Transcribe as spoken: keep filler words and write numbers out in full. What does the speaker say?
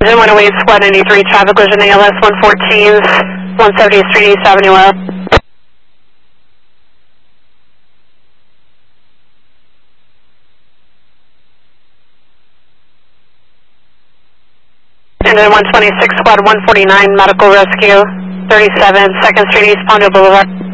one oh eight, Squad ninety-three, traffic collision A L S one fourteen, one seventy Street East Avenue up. And then one twenty-six, Squad one forty-nine, medical rescue, thirty-seven, second Street East Palmdale Boulevard.